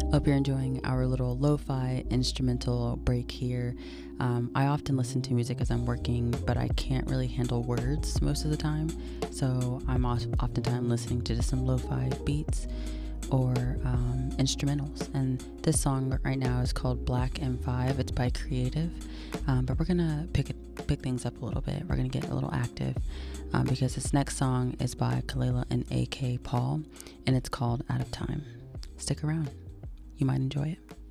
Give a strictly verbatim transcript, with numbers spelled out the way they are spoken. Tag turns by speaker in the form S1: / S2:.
S1: Hope you're enjoying our little lo-fi instrumental break here. Um, I often listen to music as I'm working, but I can't really handle words most of the time. So I'm oftentimes listening to just some lo-fi beats or um, instrumentals. And this song right now is called Black M five. It's by Creative. Um, but we're going to pick it, pick things up a little bit. We're going to get a little active um, because this next song is by Kelela and A K Paul, and it's called Out of Time. Stick around. You might enjoy it.